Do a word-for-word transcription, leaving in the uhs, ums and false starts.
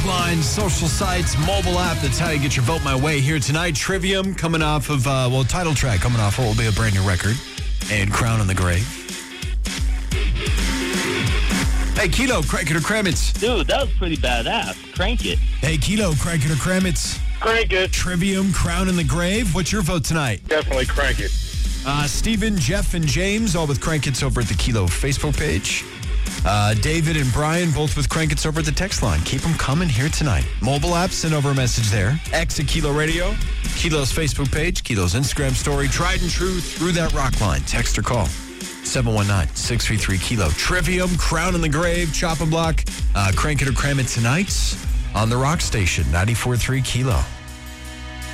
Rockline, social sites, mobile app. That's how you get your Vote My Way here tonight. Trivium coming off of, uh, well, title track coming off what will be a brand new record. And Crown in the Grave. Hey, Kilo, crank it or cram it. Dude, that was pretty badass. Crank it. Hey, Kilo, crank it or cram it. Crank it. Trivium, Crown in the Grave. What's your vote tonight? Definitely crank it. Uh, Steven, Jeff, and James, all with Crank It's over at the Kilo Facebook page. Uh, David and Brian, both with Crank It's over at the text line. Keep them coming here tonight. Mobile app, send over a message there. X at Kilo Radio. Kilo's Facebook page. Kilo's Instagram story. Tried and true through that rock line. Text or call. seven one nine, six three three, Kilo. Trivium, Crown in the Grave, Chop a Block. Uh, Crank It or Cram It tonight on the Rock Station, ninety-four point three Kilo.